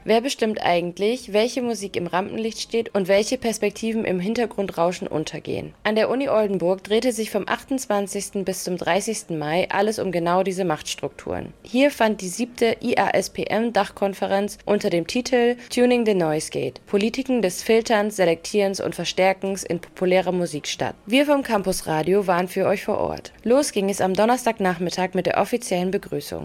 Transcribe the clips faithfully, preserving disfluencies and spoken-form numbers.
Wer bestimmt eigentlich, welche Musik im Rampenlicht steht und welche Perspektiven im Hintergrundrauschen untergehen? An der Uni Oldenburg drehte sich vom achtundzwanzigsten bis zum dreißigsten Mai alles um genau diese Machtstrukturen. Hier fand die siebte I A S P M-Dachkonferenz unter dem Titel Tuning the Noise Gate – Politiken des Filterns, Selektierens und Verstärkens in populärer Musik statt. Wir vom Campus Radio waren für euch vor Ort. Los ging es am Donnerstagnachmittag mit der offiziellen Begrüßung.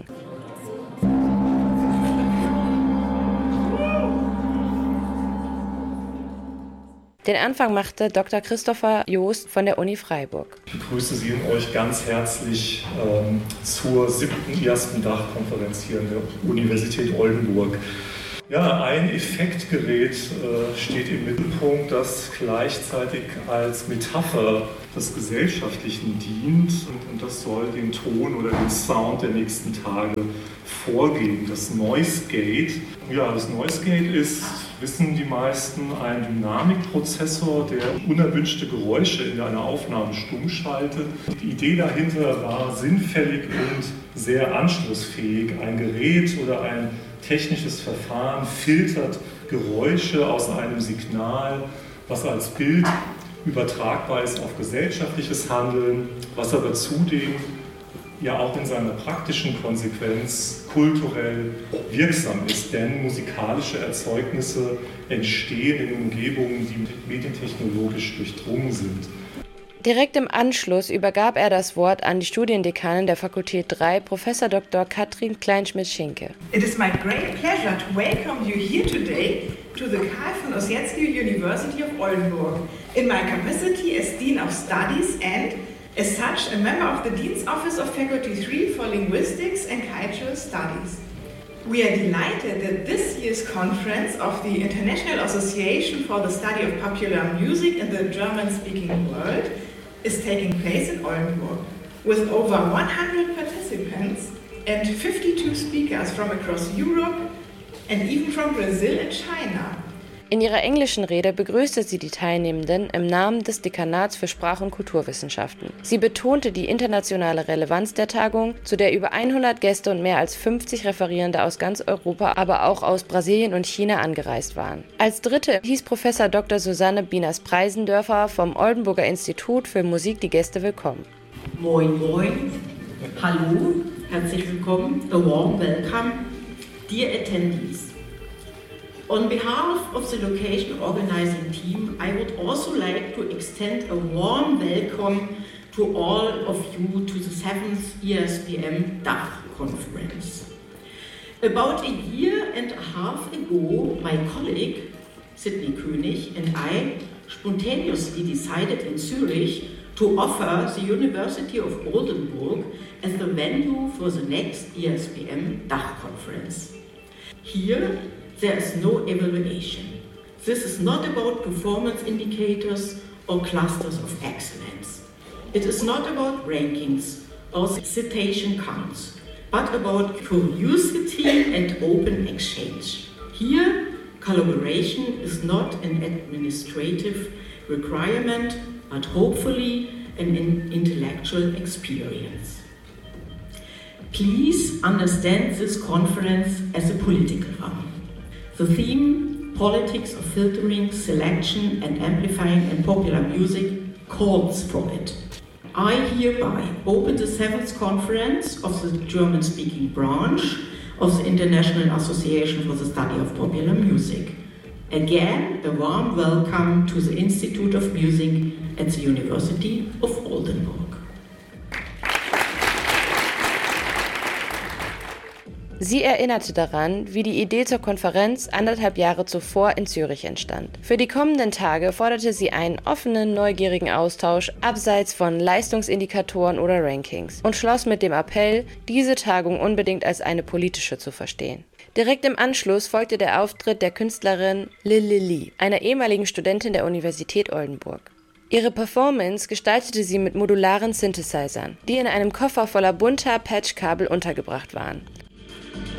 Den Anfang machte Doktor Christopher Joost von der Uni Freiburg. Ich begrüße Sie und euch ganz herzlich ähm, zur siebten I A S P M-Dachkonferenz hier an der Universität Oldenburg. Ja, ein Effektgerät äh, steht im Mittelpunkt, das gleichzeitig als Metapher des Gesellschaftlichen dient und, und das soll den Ton oder den Sound der nächsten Tage vorgeben. Das Noise Gate. Ja, das Noise Gate ist, wissen die meisten, ein Dynamikprozessor, der unerwünschte Geräusche in einer Aufnahme stumm schaltet. Die Idee dahinter war sinnfällig und sehr anschlussfähig. Ein Gerät oder ein technisches Verfahren filtert Geräusche aus einem Signal, was als Bild übertragbar ist auf gesellschaftliches Handeln, was aber zudem ja auch in seiner praktischen Konsequenz kulturell wirksam ist, denn musikalische Erzeugnisse entstehen in Umgebungen, die medientechnologisch durchdrungen sind. Direkt im Anschluss übergab er das Wort an die Studiendekanin der Fakultät drei, Professor Doktor Katrin Kleinschmidt-Schinke. It is my great pleasure to welcome you here today to the Karl von Ossietzky University of Oldenburg in my capacity as Dean of Studies and, as such, a member of the Dean's Office of Faculty three for Linguistics and Cultural Studies. We are delighted that this year's conference of the International Association for the Study of Popular Music in the German-speaking world is taking place in Oldenburg, with over one hundred participants and fifty-two speakers from across Europe and even from Brazil and China. In ihrer englischen Rede begrüßte sie die Teilnehmenden im Namen des Dekanats für Sprach- und Kulturwissenschaften. Sie betonte die internationale Relevanz der Tagung, zu der über hundert Gäste und mehr als fünfzig Referierende aus ganz Europa, aber auch aus Brasilien und China angereist waren. Als Dritte hieß Professor Doktor Susanne Bieners-Preisendörfer vom Oldenburger Institut für Musik die Gäste willkommen. Moin, moin, hallo, herzlich willkommen, a warm welcome, dear attendees. On behalf of the location organizing team, I would also like to extend a warm welcome to all of you to the seventh I A S P M Dach Conference. About a year and a half ago, my colleague, Sidney König, and I spontaneously decided in Zurich to offer the University of Oldenburg as the venue for the next I A S P M Dach Conference. Here, there is no evaluation. This is not about performance indicators or clusters of excellence. It is not about rankings or citation counts, but about curiosity and open exchange. Here, collaboration is not an administrative requirement, but hopefully an intellectual experience. Please understand this conference as a political one. The theme, politics of filtering, selection and amplifying in popular music, calls for it. I hereby open the seventh conference of the German-speaking branch of the International Association for the Study of Popular Music. Again, a warm welcome to the Institute of Music at the University of Oldenburg. Sie erinnerte daran, wie die Idee zur Konferenz anderthalb Jahre zuvor in Zürich entstand. Für die kommenden Tage forderte sie einen offenen, neugierigen Austausch abseits von Leistungsindikatoren oder Rankings und schloss mit dem Appell, diese Tagung unbedingt als eine politische zu verstehen. Direkt im Anschluss folgte der Auftritt der Künstlerin Lili Li, einer ehemaligen Studentin der Universität Oldenburg. Ihre Performance gestaltete sie mit modularen Synthesizern, die in einem Koffer voller bunter Patchkabel untergebracht waren.